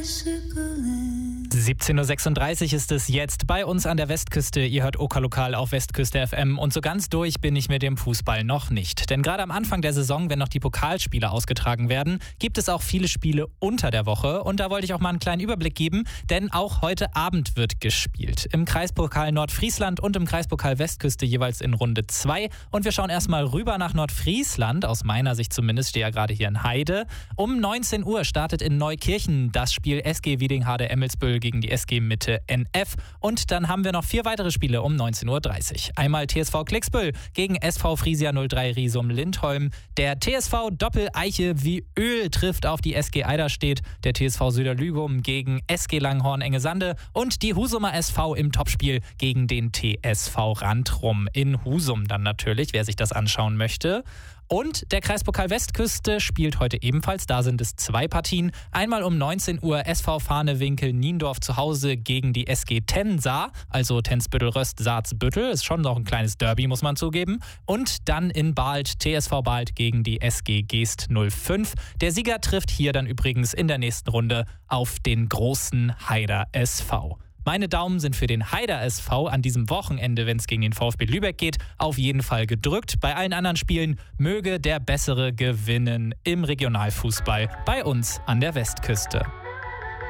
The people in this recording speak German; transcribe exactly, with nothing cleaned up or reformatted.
siebzehn Uhr sechsunddreißig ist es jetzt bei uns an der Westküste. Ihr hört Oka Lokal auf Westküste F M und so ganz durch bin ich mit dem Fußball noch nicht. Denn gerade am Anfang der Saison, wenn noch die Pokalspiele ausgetragen werden, gibt es auch viele Spiele unter der Woche und da wollte ich auch mal einen kleinen Überblick geben, denn auch heute Abend wird gespielt. Im Kreispokal Nordfriesland und im Kreispokal Westküste jeweils in Runde zwei und wir schauen erstmal rüber nach Nordfriesland, aus meiner Sicht zumindest, stehe ja gerade hier in Heide. Um neunzehn Uhr startet in Neukirchen das Spiel S G Wiedinghade Emmelsbüll gegen die S G Mitte N F. Und dann haben wir noch vier weitere Spiele um neunzehn Uhr dreißig. Einmal T S V Klicksbüll gegen S V Friesia null drei Riesum Lindholm. Der T S V Doppel Eiche wie Öl trifft auf die S G Eiderstedt. Der T S V Söderlügum gegen S G Langhorn Engesande. Und die Husumer S V im Topspiel gegen den T S V Randrum in Husum dann natürlich, wer sich das anschauen möchte. Und der Kreispokal Westküste spielt heute ebenfalls, da sind es zwei Partien. Einmal um neunzehn Uhr S V Farnewinkel Niendorf zu Hause gegen die S G Tensa, also Tensbüttel-Röst Saatsbüttel, ist schon noch ein kleines Derby, muss man zugeben. Und dann in Bahlt T S V Bahlt gegen die S G Geest null fünf. Der Sieger trifft hier dann übrigens in der nächsten Runde auf den großen Haider S V. Meine Daumen sind für den Haider S V an diesem Wochenende, wenn es gegen den VfB Lübeck geht, auf jeden Fall gedrückt. Bei allen anderen Spielen möge der Bessere gewinnen im Regionalfußball bei uns an der Westküste.